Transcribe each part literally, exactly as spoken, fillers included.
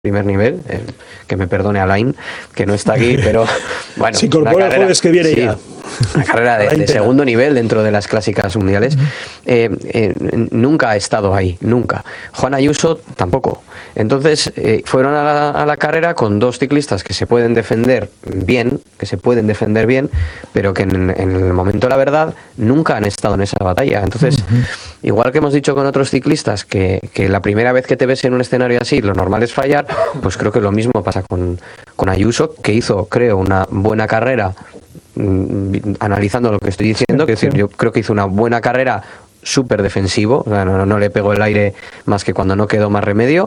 primer nivel, eh, que me perdone Alain, que no está aquí, pero bueno. Se incorpora el jueves que viene sí, ya. Una carrera de, de segundo nivel dentro de las clásicas mundiales. Eh, eh, nunca ha estado ahí, nunca. Juan Ayuso tampoco. Entonces eh, fueron a la, a la carrera con dos ciclistas que se pueden defender bien, que se pueden defender bien, pero que en, en el momento de la verdad nunca han estado en esa batalla. Entonces, uh-huh. igual que hemos dicho con otros ciclistas que, que la primera vez que te ves en un escenario así, lo normal es fallar, pues creo que lo mismo pasa con, con Ayuso, que hizo, creo, una buena carrera, mmm, analizando lo que estoy diciendo, que es decir, yo creo que hizo una buena carrera, súper defensivo, o sea, no, no le pegó el aire más que cuando no quedó más remedio,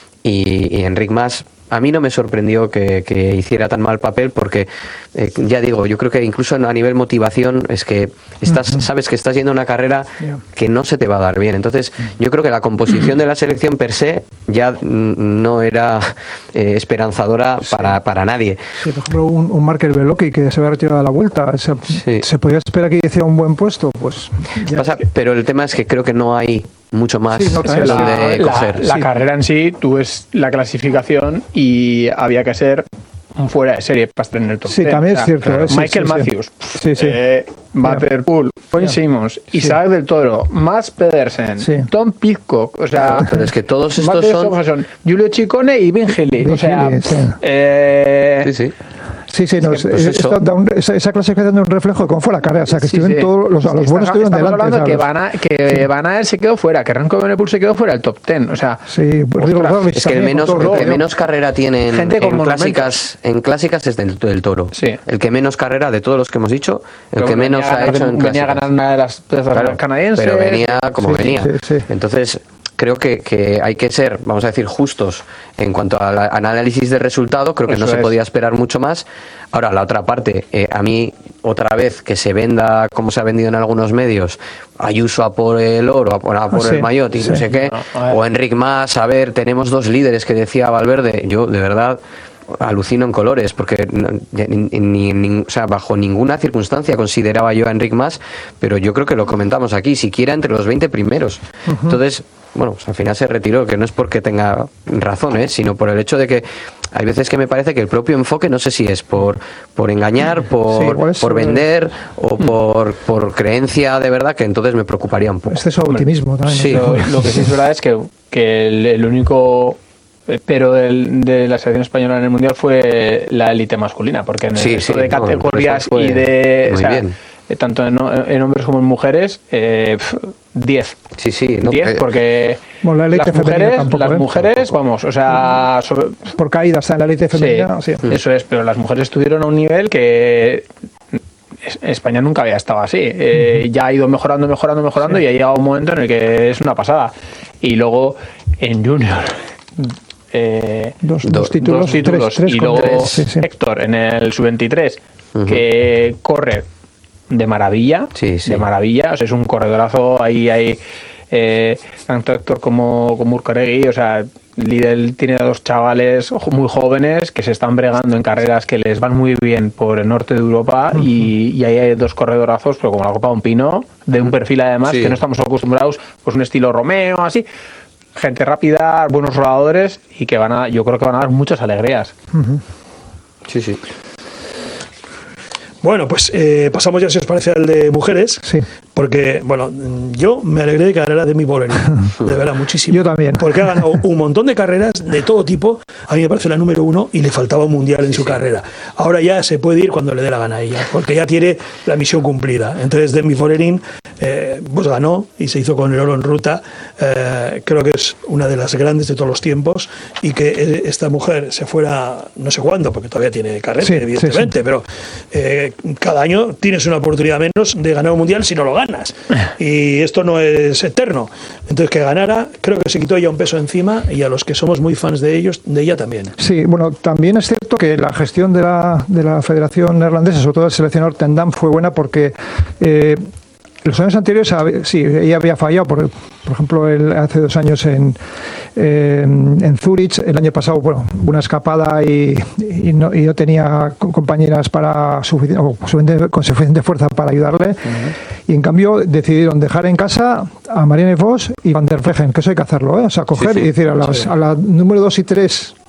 y, y Enric Mas a mí no me sorprendió que, que hiciera tan mal papel porque, eh, ya digo, yo creo que incluso a nivel motivación es que estás, uh-huh. sabes que estás yendo a una carrera yeah. que no se te va a dar bien. Entonces yo creo que la composición de la selección per se ya no era eh, esperanzadora sí. para, para nadie. Sí, por ejemplo, un, un Markel Beloki que se había retirado a la vuelta, se, sí. se podía esperar que hiciera un buen puesto, pues ya. Pasa, pero el tema es que creo que no hay mucho más sí, no, de la, coger. La, la sí. carrera en sí, tú ves la clasificación y había que ser un fuera de serie para estar en el top Sí, ten. también o sea, es cierto. Claro. Sí, Michael sí, Matthews, sí, sí. eh, Vanderpool, Wayne sí. Simmons, Isaac sí. del Toro, Mats Pedersen, sí. Tom Pidcock, o sea, pero es que todos estos son... son Giulio Ciccone y Ben Healy, o sea, sí. Eh... sí, sí. Sí, sí, no, es que, pues esto da un, esa, esa clasificación da un reflejo de cómo fue la carrera, o sea, que sí, estuvieron sí. todos los, los buenos estuvieron delante. Estamos hablando ¿sabes? que Van, a, que sí. Van Aert se quedó fuera, que Remco Evenepoel se quedó fuera del top ten, o sea, sí, pues digo, es que el menos, el que menos carrera tiene en, en clásicas, en clásicas es del, del Toro. Sí. El que menos carrera de todos los que hemos dicho, el pero que menos ha hecho en clásicas. Venía a ganar una de las claro, canadienses, pero venía como sí, venía. Sí, sí. Entonces creo que, que hay que ser, vamos a decir, justos en cuanto al análisis de resultado. Creo que Eso no se es. podía esperar mucho más. Ahora, la otra parte, eh, a mí, otra vez, que se venda como se ha vendido en algunos medios, Ayuso a por el oro, a por, a por ah, el sí, maillot y sí. no sé qué, no, o Enric Mas, a ver, tenemos dos líderes que decía Valverde. Yo, de verdad, alucino en colores, porque ni, ni, ni, o sea, bajo ninguna circunstancia consideraba yo a Enric Mas, pero yo creo que lo comentamos aquí, siquiera entre los veinte primeros. Uh-huh. Entonces, bueno, pues al final se retiró, que no es porque tenga razón, ¿eh? sino por el hecho de que hay veces que me parece que el propio enfoque, no sé si es por, por engañar, por, sí, por vender o por, por creencia de verdad, que entonces me preocuparía un poco. Este es optimismo también. Sí, lo, lo que sí es verdad es que, que el, el único... pero del, de la selección española en el Mundial fue la élite masculina, porque en el sí, resto sí, de categorías no, y de muy o sea, bien. tanto en, en hombres como en mujeres, eh, diez. Sí, sí, no, diez, porque bueno, la élite las mujeres, tampoco, las ¿eh? mujeres vamos, o sea, sobre, por caídas en la élite femenina, sí, sí. eso es, pero las mujeres estuvieron a un nivel que España nunca había estado así. Eh, uh-huh. Ya ha ido mejorando, mejorando, mejorando, sí. y ha llegado un momento en el que es una pasada. Y luego en junior Eh, dos, dos, dos títulos, dos títulos tres, tres y luego tres, sí, sí. Héctor en el sub veintitrés uh-huh. que corre de maravilla sí, sí. de maravilla, o sea, es un corredorazo. Ahí hay eh, tanto Héctor como, como Urcaregui, o sea, Lidl tiene dos chavales muy jóvenes que se están bregando en carreras que les van muy bien por el norte de Europa uh-huh. y, y ahí hay dos corredorazos, pero como la Copa de un Pino, de un perfil además sí. que no estamos acostumbrados, pues un estilo Romeo, así, gente rápida, buenos rodadores y que van a, yo creo que van a dar muchas alegrías. Uh-huh. Sí, sí. Bueno, pues eh, pasamos ya, si os parece, al de mujeres. Sí. Porque, bueno, yo me alegré de que ganara Demi Vollering. De verdad, muchísimo. Yo también. Porque ha ganado un montón de carreras de todo tipo. A mí me parece la número uno y le faltaba un mundial en su sí. carrera. Ahora ya se puede ir cuando le dé la gana a ella, porque ya tiene la misión cumplida. Entonces, Demi Vollering eh, pues ganó y se hizo con el oro en ruta. Eh, creo que es una de las grandes de todos los tiempos, y que esta mujer se fuera, no sé cuándo, porque todavía tiene carrera, sí, evidentemente, sí, sí. pero eh, cada año tienes una oportunidad menos de ganar un mundial si no lo ganas. Y esto no es eterno. Entonces, que ganara, creo que se quitó ya un peso encima, y a los que somos muy fans de ellos, de ella también. Sí, bueno, también es cierto que la gestión de la, de la Federación Neerlandesa, sobre todo el seleccionador Ten Dam, fue buena porque eh, los años anteriores, sí, ella había fallado, por, por ejemplo, el, hace dos años en, eh, en Zúrich, el año pasado, bueno, una escapada y, y, no, y no tenía compañeras para sufici- o suficiente, con suficiente fuerza para ayudarle, uh-huh. y en cambio decidieron dejar en casa a Marianne Vos y Van der Vleuten, que eso hay que hacerlo, ¿eh? O sea, coger sí, sí, y decir a, las, sí. a la número dos y tres